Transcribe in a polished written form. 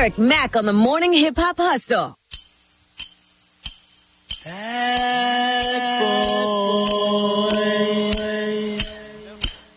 Eric Mack on the Morning Hip Hop Hustle.